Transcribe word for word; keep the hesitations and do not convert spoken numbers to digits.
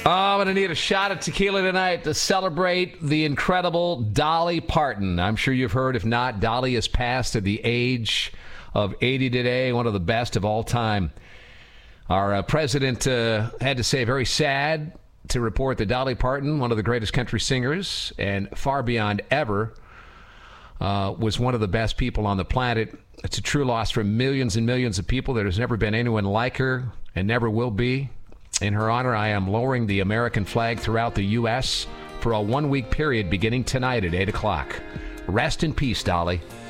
Oh, I'm going to need a shot of tequila tonight to celebrate the incredible Dolly Parton. I'm sure you've heard. If not, Dolly has passed at the age of eighty today, one of the best of all time. Our uh, president uh, had to say very sad to report that Dolly Parton, one of the greatest country singers and far beyond ever, uh, was one of the best people on the planet. It's a true loss for millions and millions of people. There's never been anyone like her and never will be. In her honor, I am lowering the American flag throughout the U S for a one-week period beginning tonight at eight o'clock. Rest in peace, Dolly.